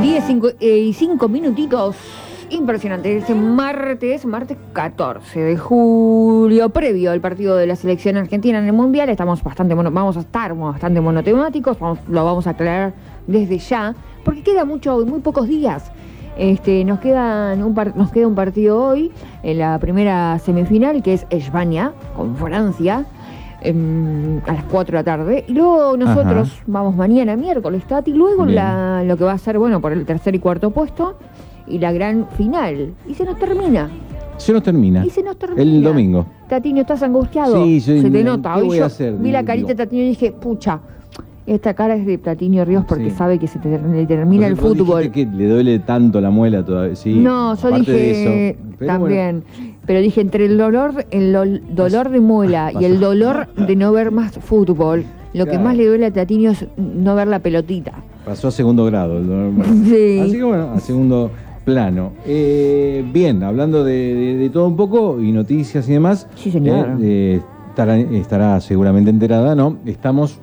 10:05 minutitos. Impresionante. Este martes 14 de julio, previo al partido de la selección argentina en el Mundial, vamos a estar bastante monotemáticos, lo vamos a aclarar desde ya, porque queda muy pocos días. Nos queda un partido hoy, en la primera semifinal, que es España con Francia, a las 4 de la tarde. Y luego nosotros vamos mañana, miércoles, Tati, luego lo que va a ser, por el tercer y cuarto puesto, y la gran final. Y se nos termina. El domingo. Tatiño, ¿estás angustiado? Sí, se te nota. Hoy yo vi la carita de Tatiño y dije, pucha, esta cara es de Tatiño Ríos porque sabe que le termina el fútbol. Que le duele tanto la muela todavía. Sí, no, yo dije eso, también. Bueno. Pero dije, entre el dolor de muela y el dolor de no ver más fútbol, lo que más le duele a Tatiño es no ver la pelotita. Pasó a segundo grado el dolor. Sí. Así que a segundo plano. Bien, hablando de todo un poco y noticias y demás. Sí, señor. Estará seguramente enterada, ¿no? Estamos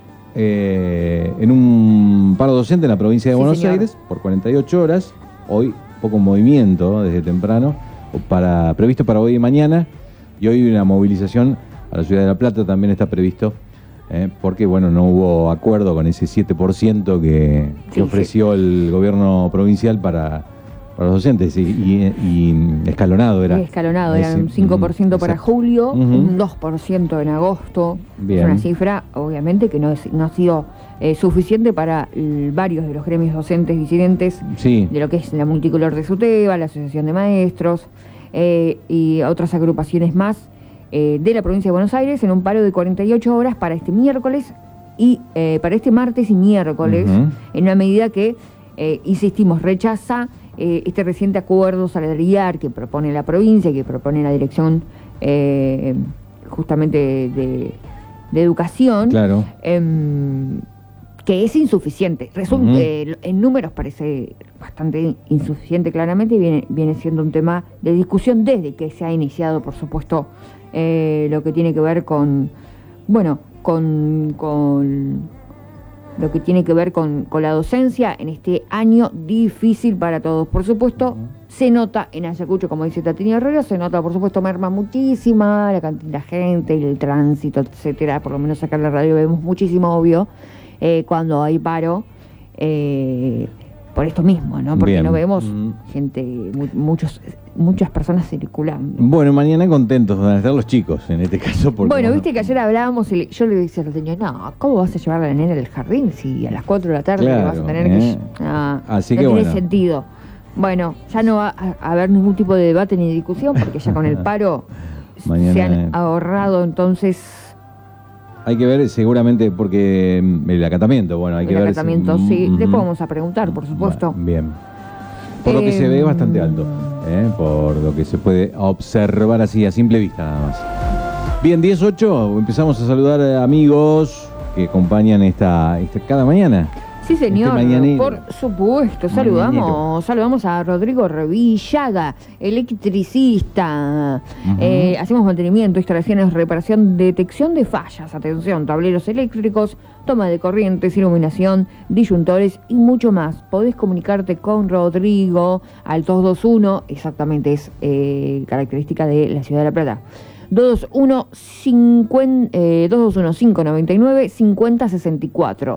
en un paro docente en la provincia de Buenos Aires por 48 horas. Hoy poco movimiento desde temprano, previsto para hoy y mañana. Y hoy una movilización a la ciudad de La Plata también está previsto. Porque no hubo acuerdo con ese 7% que ofreció el gobierno provincial para los docentes y escalonado era. Escalonado, era un 5% para julio, un 2% en agosto. Bien. Es una cifra, obviamente, que no ha sido suficiente para varios de los gremios docentes disidentes de lo que es la Multicolor de Suteba, la Asociación de Maestros y otras agrupaciones más de la provincia de Buenos Aires, en un paro de 48 horas para este miércoles y para este martes y miércoles, en una medida que, insistimos, rechaza este reciente acuerdo salarial que propone la provincia, que propone la dirección justamente de educación, claro. Que es insuficiente. En números parece bastante insuficiente claramente, y viene siendo un tema de discusión desde que se ha iniciado, por supuesto, lo que tiene que ver con lo que tiene que ver con la docencia en este año difícil para todos. Por supuesto, se nota en Ayacucho, como dice Tatiño Herrera, se nota, por supuesto, merma muchísima la cantidad de gente, el tránsito, etcétera. Por lo menos acá en la radio vemos muchísimo, obvio, cuando hay paro, por esto mismo, ¿no? Porque no vemos gente, muchas personas circulando. Bueno, mañana contentos van a estar los chicos, en este caso. Porque viste que ayer hablábamos y yo le decía al niño, no, ¿cómo vas a llevar a la nena del jardín si a las 4 de la tarde le vas a tener que... Así no que tiene sentido. Bueno, ya no va a haber ningún tipo de debate ni discusión, porque ya con el paro se han ahorrado, entonces... Hay que ver seguramente porque el acatamiento, hay que ver... El acatamiento, sí. Después vamos a preguntar, por supuesto. Bien. Por lo que se ve es bastante alto, por lo que se puede observar así a simple vista nada más. Bien, 10:08, empezamos a saludar a amigos que acompañan esta cada mañana. Sí, señor, por supuesto. Saludamos a Rodrigo Revillaga, electricista. Hacemos mantenimiento, instalaciones, reparación, detección de fallas, atención, tableros eléctricos, toma de corrientes, iluminación, disyuntores y mucho más. Podés comunicarte con Rodrigo al 221, exactamente es característica de la ciudad de La Plata. 221-599-5064.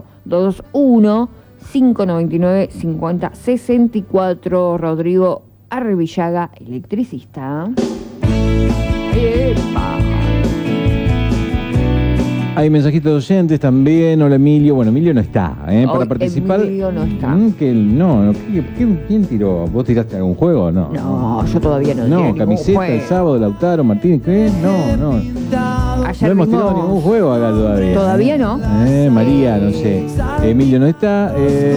221-599-5064. Rodrigo Arrevillaga, electricista. ¡Epa! Hay mensajitos de oyentes también. Hola, Emilio. Bueno, Emilio no está, para participar. Emilio no está. ¿Quién tiró? ¿Vos tiraste algún juego o no? No, yo todavía no. No, camiseta el sábado, Lautaro, Martínez, ¿qué? No. Ayer no hemos tirado ningún juego acá todavía. ¿Todavía no? María, no sé. Emilio no está.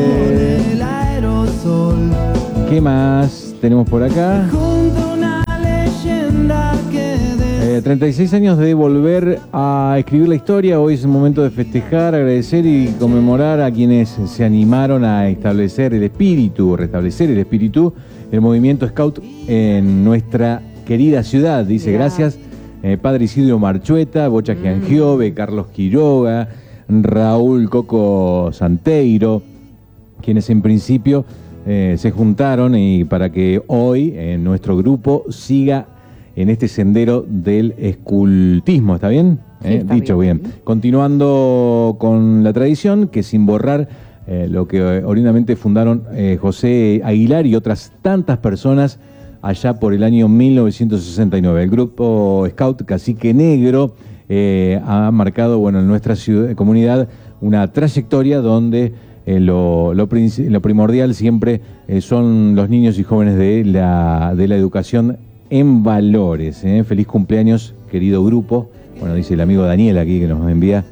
¿Qué más tenemos por acá? 36 años de volver a escribir la historia. Hoy es el momento de festejar, agradecer y conmemorar a quienes se animaron a restablecer el espíritu del movimiento Scout en nuestra querida ciudad. Dice, gracias, Padre Isidro Marchueta, Bocha Giangiove, Carlos Quiroga, Raúl Coco Santeiro, quienes en principio se juntaron y para que hoy nuestro grupo siga en este sendero del escultismo, ¿está bien? Sí, está Dicho bien. Continuando con la tradición, que sin borrar lo que originalmente fundaron José Aguilar y otras tantas personas allá por el año 1969. El grupo Scout Cacique Negro ha marcado, bueno, en nuestra comunidad una trayectoria donde lo primordial siempre son los niños y jóvenes de la educación en valores. Feliz cumpleaños, querido grupo. Bueno, dice el amigo Daniel aquí que nos envía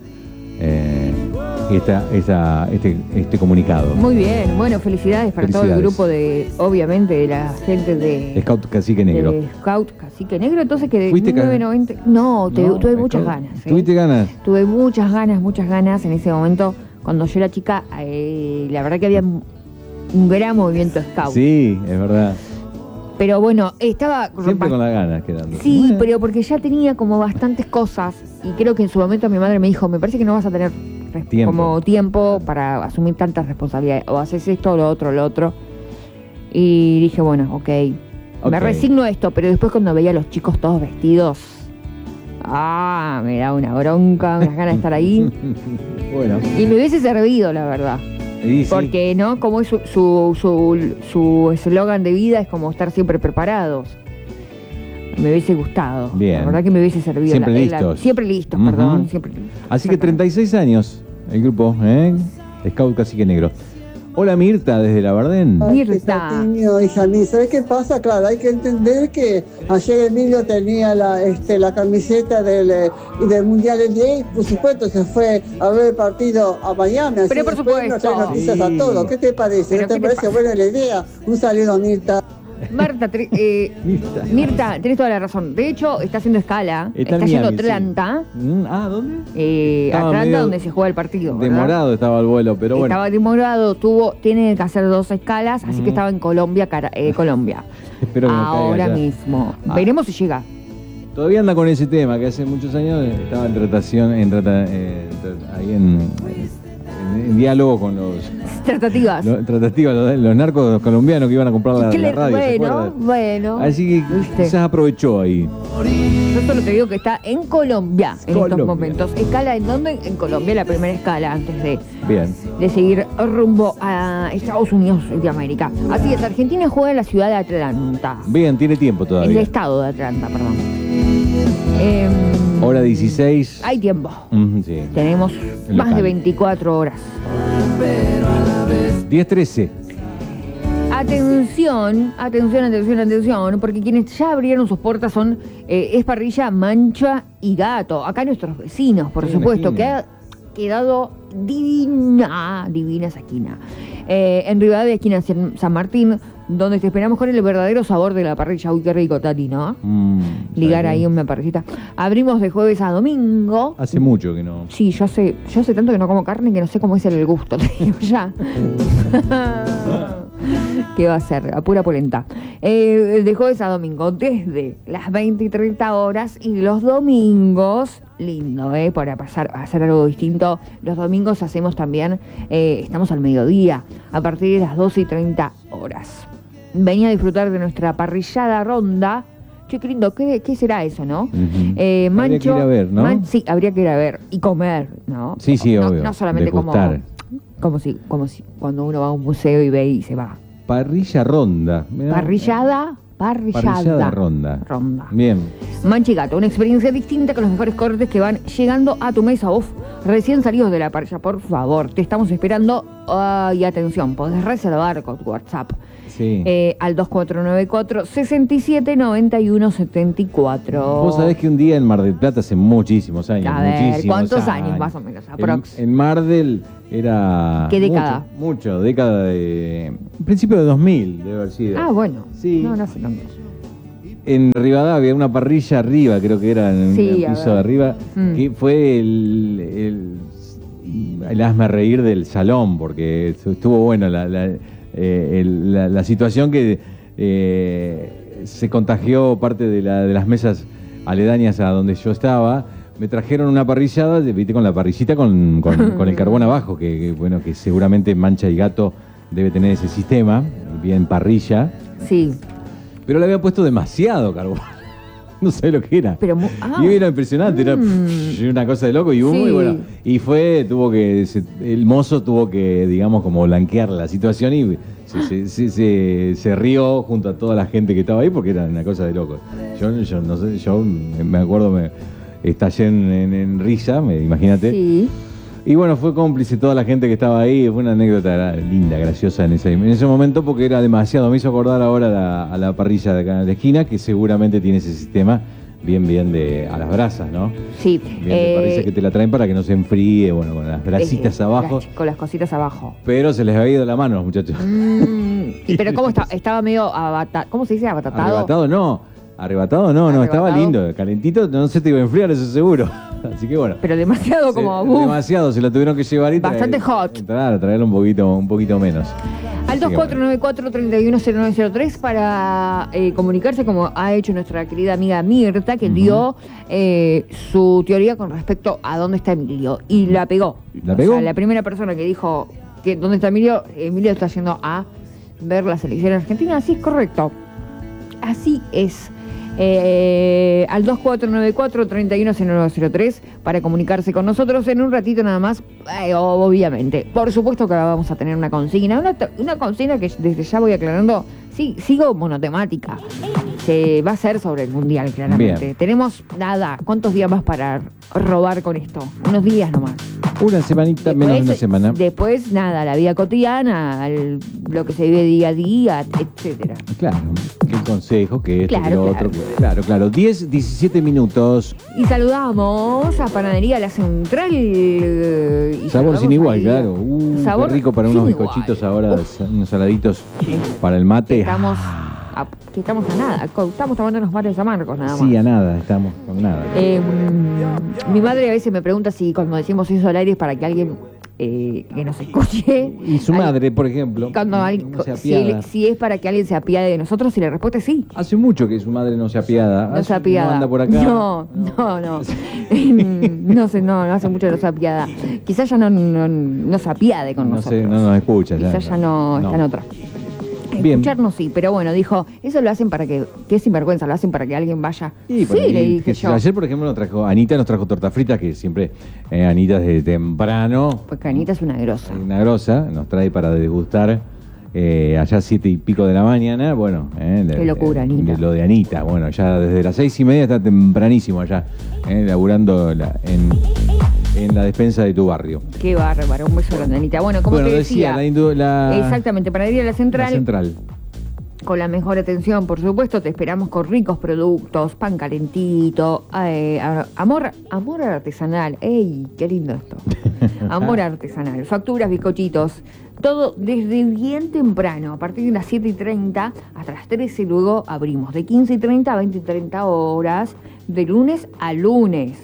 este comunicado. Muy bien, bueno, felicidades para todo el grupo de, obviamente, de la gente de Scout Cacique Negro. De Scout Cacique Negro, entonces que de ¿Fuiste 1990... No, tuve muchas ganas. ¿Tuviste ganas? Tuve muchas ganas en ese momento. Cuando yo era chica, la verdad que había un gran movimiento Scout. Sí, es verdad. Pero bueno, estaba... Siempre con las ganas quedando. Sí, bueno, pero porque ya tenía como bastantes cosas y creo que en su momento mi madre me dijo, me parece que no vas a tener tiempo para asumir tantas responsabilidades. O haces esto, lo otro. Y dije, bueno, ok. Me resigno a esto, pero después cuando veía a los chicos todos vestidos, me da una bronca, unas ganas de estar ahí. Bueno. Y me hubiese servido, la verdad. Sí. Porque, ¿no? Como es su eslogan de vida, es como estar siempre preparados. Me hubiese gustado. Bien. La verdad que me hubiese servido. Siempre listos. Siempre listos, perdón. Siempre listos. Así que 36 años el grupo, Scout Cacique Negro. Hola Mirta, desde La Bardén. Mirta. Hija mía, ¿sabes qué pasa? Claro, hay que entender que ayer Emilio tenía la camiseta del Mundial del 10, por supuesto se fue a ver el partido a Miami. Pero por supuesto. Nos trae noticias a todos. ¿Qué te parece? ¿No te parece buena la idea? Un saludo, Mirta. Mirta, tenés toda la razón. De hecho, está haciendo escala. Está yendo a Atlanta. Sí. ¿Dónde? Atlanta, donde se juega el partido. Demorado estaba el vuelo, pero bueno. Estaba demorado, tiene que hacer 2 escalas, así que estaba en Colombia. Colombia. Espero que ahora mismo. Veremos si llega. Todavía anda con ese tema, que hace muchos años estaba en tratación, ahí en diálogo con los... Tratativas. Los narcos colombianos que iban a comprar la radio. Bueno. Así que quizás aprovechó ahí. Yo solo te digo que está en Colombia estos momentos. ¿Escala en dónde? En Colombia, la primera escala antes de seguir rumbo a Estados Unidos de América. Así es, Argentina juega en la ciudad de Atlanta. Bien, tiene tiempo todavía. En el estado de Atlanta, perdón. Hora 16. Hay tiempo. Sí. Tenemos más de 24 horas. 10:13. Atención, porque quienes ya abrieron sus puertas son es Parrilla Mancha y Gato. Acá nuestros vecinos, por supuesto, que ha quedado divina esa esquina. En Rivadavia, esquina San Martín, donde te esperamos con el verdadero sabor de la parrilla. Uy, qué rico, Tati, ¿no? Ligar ahí una parrillita. Abrimos de jueves a domingo. Hace mucho que no. Sí, yo sé tanto que no como carne que no sé cómo es el gusto, te digo ya. ¿Qué va a ser? A pura polenta. De jueves a domingo, desde las 20 y 30 horas. Y los domingos, lindo, para pasar a hacer algo distinto. Los domingos hacemos también, estamos al mediodía, a partir de las 12 y 30 horas. Venía a disfrutar de nuestra parrillada ronda. Che, qué lindo, ¿qué será eso, no? Mancho, habría que ir a ver, ¿no? Sí, habría que ir a ver y comer, ¿no? Sí, obvio. No solamente como si cuando uno va a un museo y ve y se va. Parrilla ronda. Mirá. Parrillada ronda. Ronda. Bien. Manchigato, una experiencia distinta con los mejores cortes que van llegando a tu mesa. Recién salidos de la parrilla, por favor, te estamos esperando. Y atención, podés reservar con tu WhatsApp. Sí. Al 2494-679174. Vos sabés que un día en Mar del Plata, hace muchísimos años. A ver, ¿cuántos años más o menos? Aprox. En Mar del era... ¿Qué década? Mucho, década de... Principio de 2000 debe haber sido. Bueno. Sí. No sé tanto. En Rivadavia, una parrilla arriba, creo que era en el piso de arriba, que fue el hazme reír del salón, porque estuvo bueno la situación que se contagió parte de las mesas aledañas a donde yo estaba. Me trajeron una parrillada, viste, con la parrillita con el carbón abajo, que seguramente Mancha y Gato debe tener ese sistema, bien parrilla, Sí. pero le había puesto demasiado carbón. No sé lo que era. Pero y era impresionante, era una cosa de loco y humo, Sí. y bueno. Y el mozo tuvo que, digamos, como blanquear la situación y se rió junto a toda la gente que estaba ahí porque era una cosa de loco. Yo no sé, yo me acuerdo, estallé en risa, imagínate. Sí. Y bueno, fue cómplice toda la gente que estaba ahí. Fue una anécdota linda, graciosa en ese momento porque era demasiado. Me hizo acordar ahora a la parrilla de acá de la esquina, que seguramente tiene ese sistema bien a las brasas, ¿no? Sí. Bien de parrilla que te la traen para que no se enfríe, bueno, con las brasitas abajo. Con las cositas abajo. Pero se les había ido la mano a los muchachos. Pero ¿cómo estaba medio ¿cómo se dice? Abatatado. Arrebatado no, estaba lindo, calentito, no se te iba a enfriar, eso seguro. Así que bueno. Pero demasiado demasiado, se lo tuvieron que llevar y bastante hot. Traerlo un poquito menos. Al 2494-310903 para comunicarse, como ha hecho nuestra querida amiga Mirta, que dio su teoría con respecto a dónde está Emilio. Y la pegó. ¿La pegó? O sea, la primera persona que dijo que dónde está Emilio está yendo a ver la selección argentina. Así es correcto. Así es. Al 2494-310903 para comunicarse con nosotros en un ratito nada más, obviamente. Por supuesto que vamos a tener una consigna, una consigna que desde ya voy aclarando, sí, sigo monotemática. Se va a hacer sobre el Mundial, claramente. Bien. Tenemos ¿cuántos días más para robar con esto? Unos días nomás. Una semanita, menos de una semana. Después, nada, la vida cotidiana, lo que se vive día a día, etcétera. Claro, que el consejo, que esto, Claro, que lo claro. otro. Claro. 10, 17 minutos. Y saludamos a Panadería La Central. Y Sabor saludamos sin igual, ahí. claro. Sabor Qué rico para sin unos igual. bizcochitos ahora, unos saladitos para el mate. Estamos a nada. Estamos tomando unos mates amargos nada más. Sí, a nada, estamos con nada. Mi madre a veces me pregunta si cuando decimos eso al aire es para que alguien que nos escuche. Y su madre, por ejemplo, Cuando no se apiada. si es para que alguien se apiade de nosotros, y la respuesta es sí. Hace mucho que su madre no se apiada. No se apiada. No anda por acá. No. No sé, no hace mucho que no se apiada. Quizás ya no se apiade con No sé, nosotros. no nos escucha. Quizás ya no está en otra. Bien. Escucharnos sí, pero bueno, dijo, eso lo hacen para que es sinvergüenza, lo hacen para que alguien vaya. Sí, le dije yo. Ayer, por ejemplo, Anita nos trajo torta frita, que siempre Anita desde temprano, Pues Anita es una grosa. una grosa, nos trae para degustar allá 7 y pico de la mañana. Bueno, Qué locura, Anita. Lo de Anita, bueno, ya desde las 6:30 está tempranísimo allá, laburando en la despensa de tu barrio. Qué bárbaro, un beso grande, Anita. Bueno, como te decía, exactamente, Panadería La Central. La Central. Con la mejor atención, por supuesto, te esperamos con ricos productos, pan calentito, amor artesanal. ¡Ey, qué lindo esto! Amor artesanal, facturas, bizcochitos, todo desde bien temprano, a partir de las 7:30 hasta las 13, luego abrimos de 15:30 a 20:30 horas, de lunes a lunes.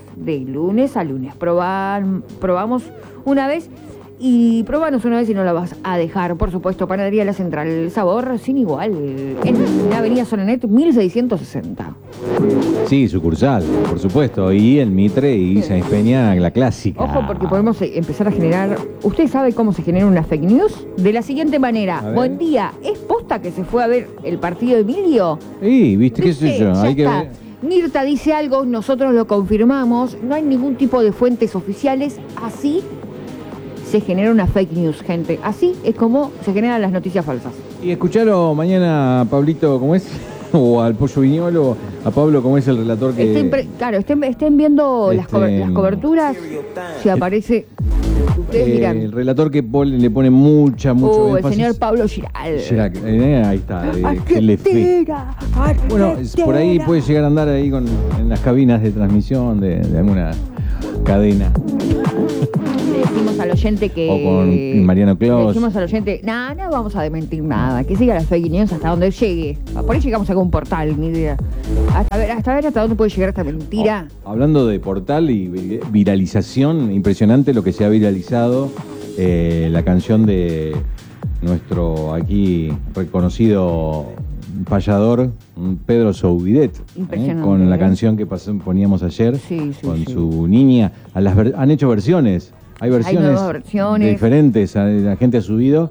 Probamos una vez. Y probanos una vez y no la vas a dejar. Por supuesto, Panadería La Central, el sabor sin igual. En la avenida Sonanet 1660. Sí, sucursal, por supuesto. Y el Mitre y Sáenz Peña, la clásica. Ojo, porque podemos empezar a generar... ¿Usted sabe cómo se genera una fake news? De la siguiente manera. Buen día. ¿Es posta que se fue a ver el partido de Emilio? Sí, viste, qué sé yo. Ya Hay que está. ver. Mirta dice algo, nosotros lo confirmamos. No hay ningún tipo de fuentes oficiales. Así se genera una fake news, gente. Así es como se generan las noticias falsas. Y escuchalo mañana a Pablito, ¿cómo es? O al Pollo Viñolo, a Pablo, ¿cómo es el relator que...? Estén viendo las coberturas, si aparece... Ustedes dirán. El relator que le pone mucho el énfasis. señor Pablo Giral. Ahí está, Argentina, Bueno, por ahí puede llegar a andar ahí en las cabinas de transmisión de alguna cadena. Le decimos al oyente que... O con Mariano Claus. Le decimos al oyente, no vamos a desmentir nada, que siga las fake news hasta donde llegue. Por ahí llegamos a algún portal, ni idea. Hasta ver hasta dónde puede llegar esta mentira. Hablando de portal y viralización, impresionante lo que se ha viralizado, la canción de nuestro aquí reconocido payador Pedro Soubidet, Impresionante, con la canción que poníamos ayer, Sí, con sí. su niña. Han hecho versiones, hay versiones nuevas versiones. diferentes, la gente ha subido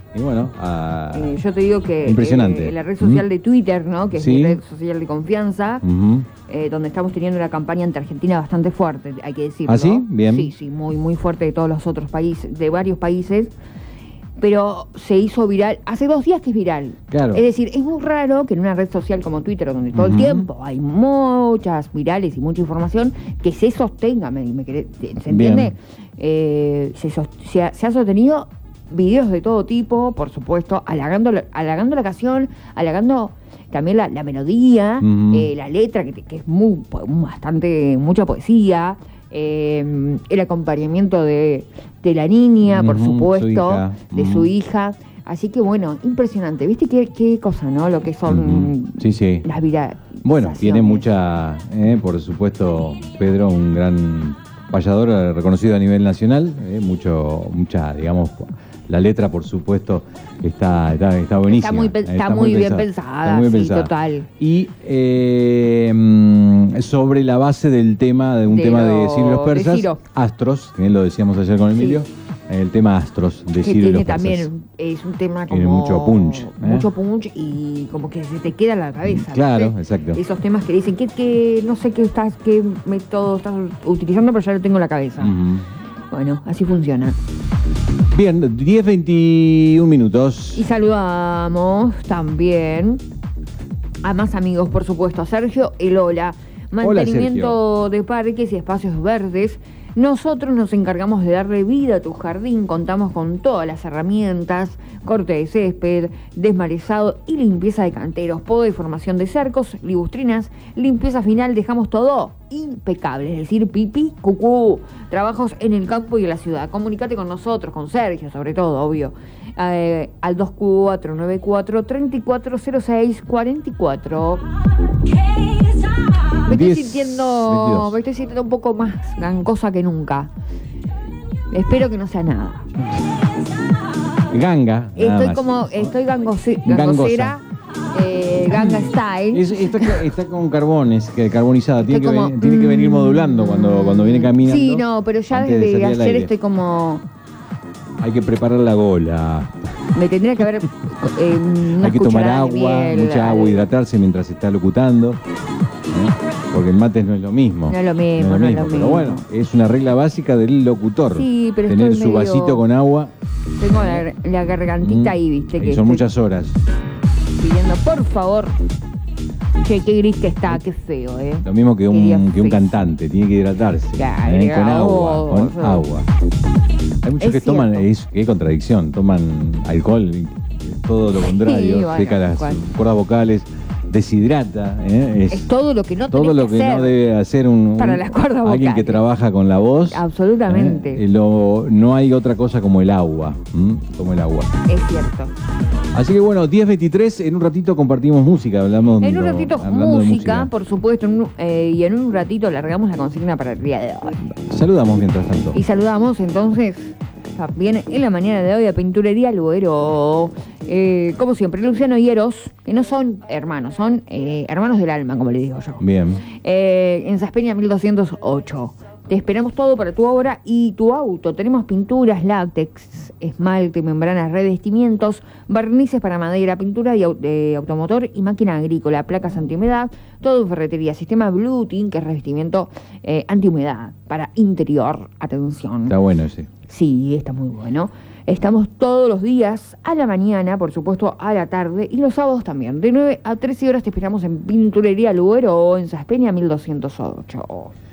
Y bueno, yo te digo que impresionante. La red social de Twitter, ¿no? Que es Sí. mi red social de confianza, Ujú. donde estamos teniendo una campaña ante Argentina bastante fuerte, hay que decirlo. ¿Ah, sí? Bien. Sí, muy, muy fuerte de todos los otros países, de varios países. Pero se hizo viral, hace 2 días que es viral. Claro. Es decir, es muy raro que en una red social como Twitter, donde todo el Ujú. tiempo hay muchas virales y mucha información, que se sostenga, ¿se entiende? Se ha sostenido videos de todo tipo, por supuesto, halagando la canción, halagando también la melodía, Ujú. la letra, que es mucha poesía. El acompañamiento de la niña, por Ujú, supuesto, su hija. de su Ujú. hija. Así que bueno, impresionante. ¿Viste qué cosa, no? Lo que son Ujú. Sí. las virales. Bueno, tiene mucha, por supuesto, Pedro, un gran payador reconocido a nivel nacional, mucha, digamos, la letra, por supuesto, está buenísima. Está muy bien pensada, está muy sí, pensada. total. Y sobre la base del tema, de un tema de Ciro y los de persas, Ciro. Astros, que lo decíamos ayer con Emilio, el tema Astros de Que Ciro y tiene los persas. también, es un tema como... Tiene mucho punch, Mucho punch y como que se te queda en la cabeza. Claro, ¿viste? exacto. Esos temas que dicen que no sé qué método estás utilizando, pero ya lo tengo en la cabeza. Ujú. Bueno, así funciona. Bien, 10:21 minutos. Y saludamos también a más amigos, por supuesto, a Sergio Elola, mantenimiento de parques y espacios verdes. Nosotros nos encargamos de darle vida a tu jardín, contamos con todas las herramientas, corte de césped, desmalezado y limpieza de canteros, poda y formación de cercos, libustrinas, limpieza final, dejamos todo impecable, es decir, pipí, cucú, trabajos en el campo y en la ciudad. Comunícate con nosotros, con Sergio sobre todo, obvio, al 2494-340644. Me estoy 10, sintiendo 22. un poco más gangosa que nunca. Espero que no sea nada. Ganga. nada más. Estoy gangosera, Gangosa. ganga style. Está con carbones, carbonizada. Tiene, Estoy como, tiene que venir modulando cuando viene caminando. Sí, no, pero ya antes de desde salir al ayer aire. estoy como... Hay que preparar la gola. Me tendría que haber Hay que tomar agua, mucha agua, hidratarse mientras se está locutando. Porque el mate no es lo mismo. No es lo mismo, no es lo Pero mismo. bueno, es una regla básica del locutor. Sí, pero tener estoy su medio- vasito con agua. Tengo la gargantita ahí, viste, Y que son estoy muchas horas. pidiendo, por favor. Che, qué gris que está, qué feo, Lo mismo que Qué día un feo. cantante, tiene que hidratarse. Claro, con agua, con eso. agua. Hay muchos Es que toman, cierto. qué contradicción, toman alcohol, y todo lo contrario, bueno, seca las cual. cuerdas vocales, deshidrata. Es todo lo que no tenés todo lo que hacer. no debe hacer para las cuerdas alguien que vocales. trabaja con la voz. Absolutamente. No hay otra cosa como el agua. Como el agua. Es cierto. Así que bueno, 10:23, en un ratito compartimos música. En un ratito hablando de música, por supuesto, y en un ratito largamos la consigna para el día de hoy. Saludamos mientras tanto. Y saludamos entonces también en la mañana de hoy a Pinturería Luero. Como siempre, Luciano y Eros, que no son hermanos, son hermanos del alma, como le digo yo. Bien. En Saspeña 1208. Te esperamos todo para tu obra y tu auto. Tenemos pinturas, látex, esmalte, membranas, revestimientos, barnices para madera, pintura de automotor y máquina agrícola, placas antihumedad, todo en ferretería. Sistema Bluetin, que es revestimiento antihumedad para interior. Atención. Está bueno ese. Sí, está muy bueno. Estamos todos los días, a la mañana, por supuesto, a la tarde y los sábados también. De 9 a 13 horas te esperamos en Pinturería Luero o en Saspeña 1208.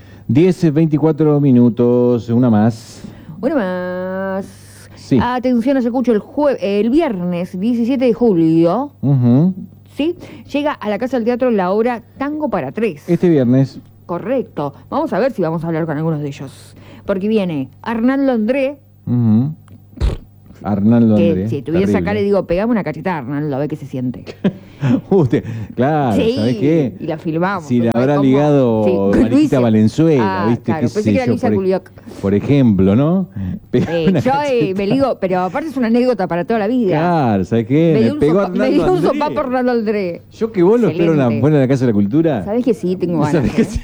10:24 minutos, una más. Bueno más. Sí. Atención, se escucha el viernes 17 de julio, Ujú. ¿sí? Llega a la Casa del Teatro la obra Tango para Tres. Este viernes. Correcto. Vamos a ver si vamos a hablar con algunos de ellos. Porque viene Arnaldo André, Ujú. Arnaldo que André. si estuviese acá terrible. le digo, pegame una cachetada, Arnaldo, a ver qué se siente. Claro, Sí, ¿sabés qué? y la filmamos. Si la ¿no? habrá ¿Cómo? ligado Sí, con Mariquita Luisa. Valenzuela, ¿viste? Claro, ¿Qué pensé sé que era yo? Luisa Culioc. Por ejemplo, ¿no? Pegó una Yo cacheta. me ligo, pero aparte es una anécdota para toda la vida. Claro, ¿sabes qué? Me Le dio un, pegó sopa, me Arnaldo dio un André. sopapo Arnaldo André. Yo que vos lo espero Excelente. fuera de la Casa de la Cultura. ¿Sabés que sí? Tengo ganas. ¿Sabés que sí?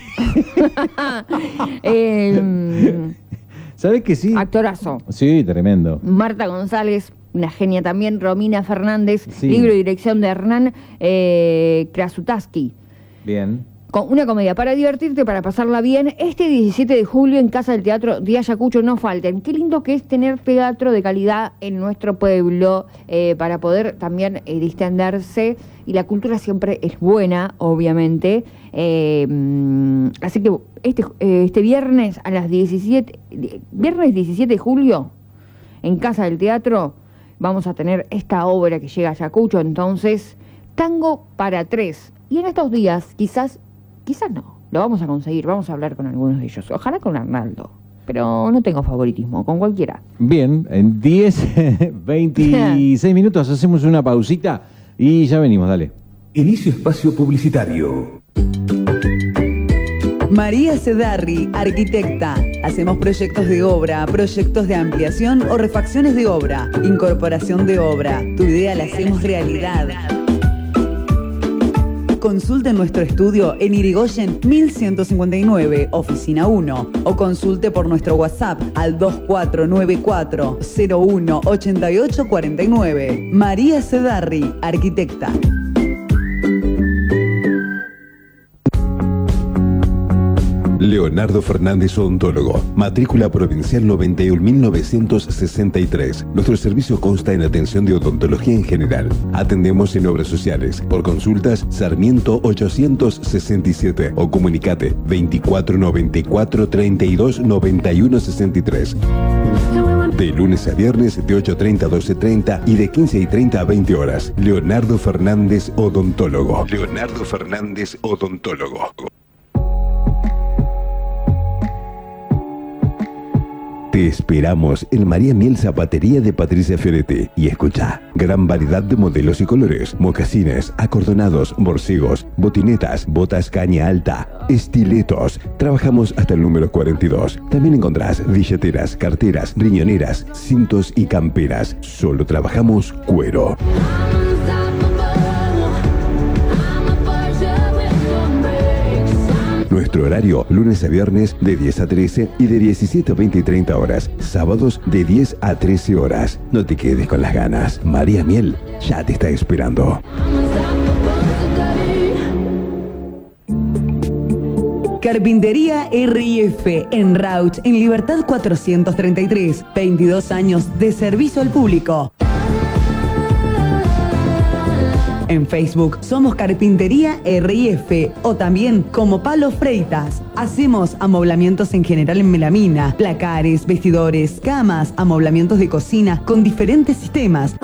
Eh, ¿Sabés que sí? actorazo. Sí, tremendo. Marta González, una genia también, Romina Fernández, Sí. libro y dirección de Hernán Krasutaski. Bien. Con una comedia para divertirte, para pasarla bien. Este 17 de julio en Casa del Teatro de Ayacucho, no falten. Qué lindo que es tener teatro de calidad en nuestro pueblo para poder también distenderse. Y la cultura siempre es buena, obviamente. Así que este viernes a las 17, viernes 17 de julio, en Casa del Teatro, vamos a tener esta obra que llega a Ayacucho. Entonces, Tango para tres. Y en estos días, quizás no, lo vamos a conseguir, vamos a hablar con algunos de ellos, ojalá con Arnaldo, pero no tengo favoritismo, con cualquiera. Bien, en 10, 26 minutos hacemos una pausita y ya venimos, dale. Inicio espacio publicitario. María Cedarri, arquitecta. Hacemos proyectos de obra, proyectos de ampliación o refacciones de obra, incorporación de obra. Tu idea la hacemos realidad. Consulte nuestro estudio en Irigoyen 1159, oficina 1, o consulte por nuestro WhatsApp al 2494 01 8849. María Cedarri, arquitecta. Leonardo Fernández Odontólogo, matrícula provincial 91.963. Nuestro servicio consta en atención de odontología en general. Atendemos en obras sociales. Por consultas, Sarmiento 867 o comunicate 2494 32 91 63. De lunes a viernes de 8:30 a 12:30 y de 15:30 a 20 horas. Leonardo Fernández Odontólogo. Leonardo Fernández Odontólogo. Te esperamos en María Miel Zapatería de Patricia Fioretti. Y escucha, gran variedad de modelos y colores, mocasines, acordonados, borcegos, botinetas, botas caña alta, estiletos. Trabajamos hasta el número 42. También encontrás billeteras, carteras, riñoneras, cintos y camperas. Solo trabajamos cuero. Nuestro horario, lunes a viernes de 10 a 13 y de 17 a 20 y 30 horas. Sábados de 10 a 13 horas. No te quedes con las ganas. María Miel ya te está esperando. Carpintería RIF en Rauch, en Libertad 433. 22 años de servicio al público. En Facebook somos Carpintería RIF o también como Palo Freitas. Hacemos amoblamientos en general en melamina, placares, vestidores, camas, amoblamientos de cocina con diferentes sistemas.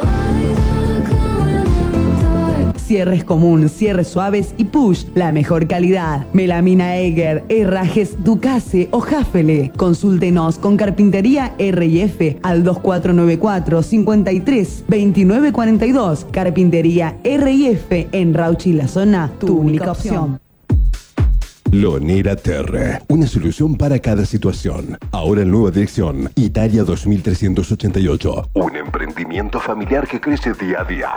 Cierres común, cierres suaves y push, la mejor calidad. Melamina Eger, herrajes Ducase o Jafele. Consúltenos con Carpintería RIF al 2494 53 29 42. Carpintería RIF en Rauchi La Zona, tu única opción. Lonera Terre, una solución para cada situación. Ahora en nueva dirección, Italia 2388. Un emprendimiento familiar que crece día a día.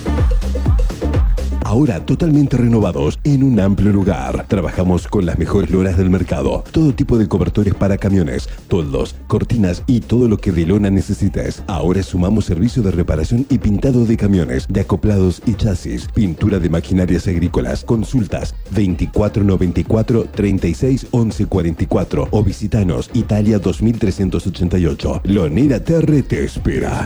Ahora totalmente renovados en un amplio lugar. Trabajamos con las mejores lonas del mercado. Todo tipo de cobertores para camiones, toldos, cortinas y todo lo que de lona necesites. Ahora sumamos servicio de reparación y pintado de camiones, de acoplados y chasis, pintura de maquinarias agrícolas. Consultas 2494 36 11 44 o visitanos Italia 2388. Lonera Terre te espera.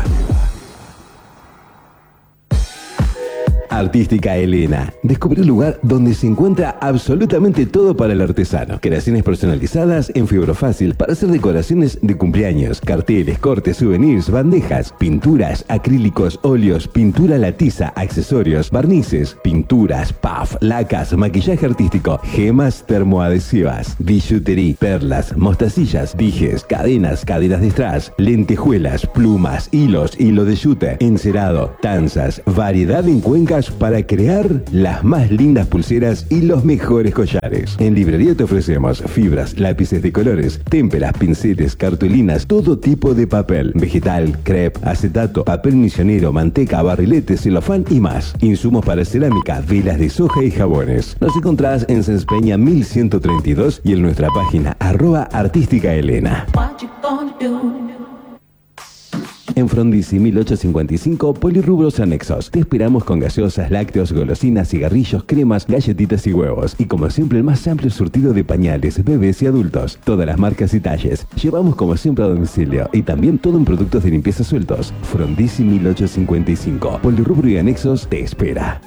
Artística Elena. Descubrí el lugar donde se encuentra absolutamente todo para el artesano. Creaciones personalizadas en fibra fácil para hacer decoraciones de cumpleaños, carteles, cortes, souvenirs, bandejas, pinturas, acrílicos, óleos, pintura a la tiza, accesorios, barnices, pinturas, puff, lacas, maquillaje artístico, gemas termoadhesivas, billutería, perlas, mostacillas, dijes, cadenas de strass, lentejuelas, plumas, hilos, hilo de yute, encerado, tanzas, variedad en cuencas para crear las más lindas pulseras y los mejores collares. En librería te ofrecemos fibras, lápices de colores, témperas, pinceles, cartulinas, todo tipo de papel, vegetal, crepe, acetato, papel misionero, manteca, barrilete, celofán y más. Insumos para cerámica, velas de soja y jabones. Nos encontrás en Sáenz Peña 1132 y en nuestra página @artísticaelena. En Frondizi 1855, Polirrubros Anexos. Te esperamos con gaseosas, lácteos, golosinas, cigarrillos, cremas, galletitas y huevos. Y como siempre, el más amplio surtido de pañales, bebés y adultos. Todas las marcas y talles. Llevamos como siempre a domicilio. Y también todo en productos de limpieza sueltos. Frondizi 1855. Polirrubro y Anexos te espera.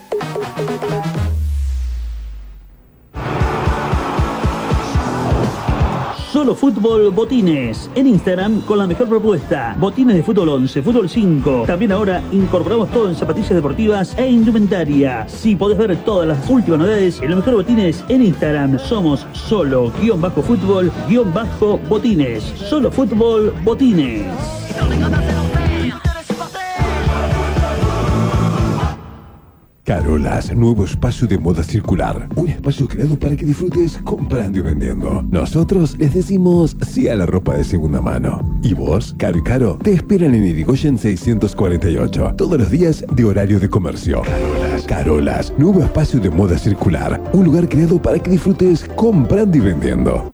Solo Fútbol Botines. En Instagram con la mejor propuesta. Botines de fútbol 11, fútbol 5. También ahora incorporamos todo en zapatillas deportivas e indumentaria. Si podés ver todas las últimas novedades en los mejores botines en Instagram. Somos solo-fútbol-botines. Solo Fútbol Botines. Carolas, nuevo espacio de moda circular. Un espacio creado para que disfrutes comprando y vendiendo. Nosotros les decimos sí a la ropa de segunda mano. ¿Y vos, Caro y Caro? Te esperan en Irigoyen 648. Todos los días de horario de comercio. Carolas, nuevo espacio de moda circular. Un lugar creado para que disfrutes comprando y vendiendo.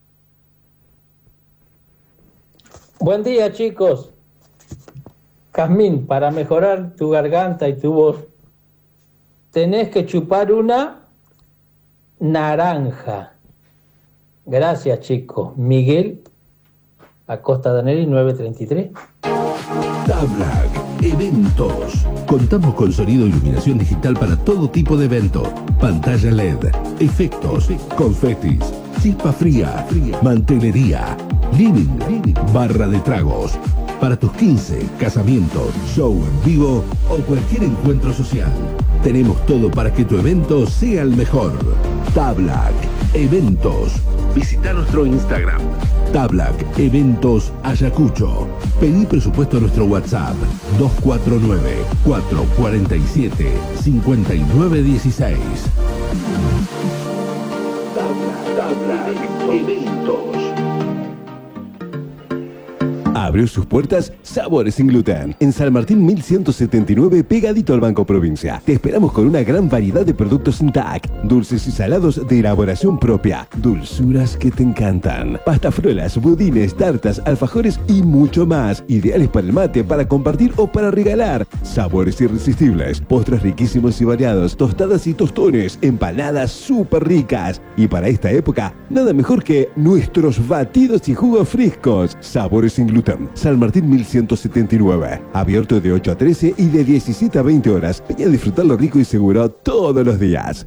Buen día, chicos. Jazmín, para mejorar tu garganta y tu voz, tenés que chupar una naranja. Gracias, chicos. Miguel Acosta Daneri, 933. Tablac Eventos. Contamos con sonido e iluminación digital para todo tipo de evento. Pantalla LED, efectos, confetis, chispa fría, mantelería, living, barra de tragos. Para tus 15, casamiento, show en vivo o cualquier encuentro social. Tenemos todo para que tu evento sea el mejor. Tablac Eventos. Visita nuestro Instagram. Tablac Eventos Ayacucho. Pedí presupuesto a nuestro WhatsApp 249-447-5916. Tablac Eventos. Abrió sus puertas Sabores sin Gluten. En San Martín 1179, pegadito al Banco Provincia. Te esperamos con una gran variedad de productos sin TAC. Dulces y salados de elaboración propia. Dulzuras que te encantan. Pastafrolas, budines, tartas, alfajores y mucho más. Ideales para el mate, para compartir o para regalar. Sabores irresistibles. Postres riquísimos y variados. Tostadas y tostones. Empanadas súper ricas. Y para esta época, nada mejor que nuestros batidos y jugos frescos. Sabores sin Gluten. San Martín 1179. Abierto de 8 a 13 y de 17 a 20 horas. Ven a disfrutar lo rico y seguro todos los días.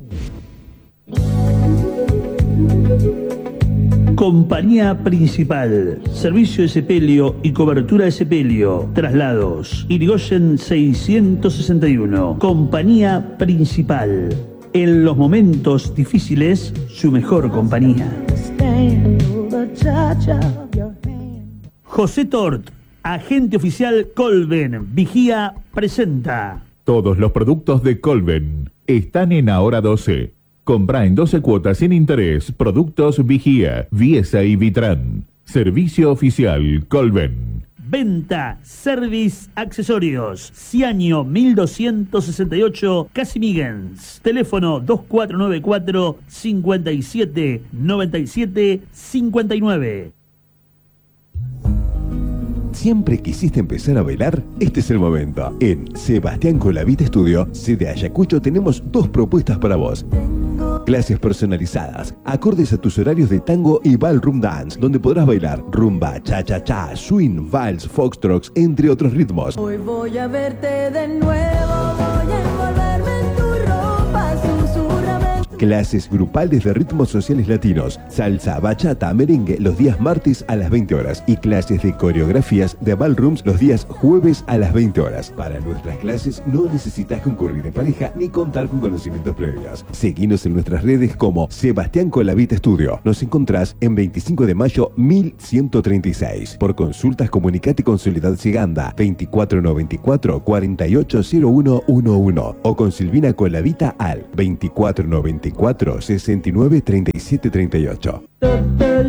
Compañía Principal. Servicio de sepelio y cobertura de sepelio. Traslados. Irigoyen 661. Compañía Principal. En los momentos difíciles, su mejor compañía. José Tort, agente oficial Colven. Vigía presenta. Todos los productos de Colven están en Ahora 12. Compra en 12 cuotas sin interés. Productos Vigía, Viesa y Vitran. Servicio oficial Colven. Venta, service, accesorios. Ciaño 1268, Casimiguens. Teléfono 2494 57 97 59. ¿Siempre quisiste empezar a bailar? Este es el momento. En Sebastián Colavita Estudio, sede Ayacucho, tenemos dos propuestas para vos. Clases personalizadas, acordes a tus horarios de tango y ballroom dance, donde podrás bailar rumba, cha-cha-cha, swing, vals, foxtrots, entre otros ritmos. Hoy voy a verte de nuevo, voy a envolverme en tu ropa, susurrame. Clases grupales de ritmos sociales latinos, salsa, bachata, merengue los días martes a las 20 horas y clases de coreografías de ballrooms los días jueves a las 20 horas. Para nuestras clases no necesitas concurrir en pareja ni contar con conocimientos previos. Seguinos en nuestras redes como Sebastián Colavita Estudio. Nos encontrás en 25 de mayo 1136. Por consultas comunicate con Soledad Siganda 2494 480111 o con Silvina Colavita al 2494 69 37 38.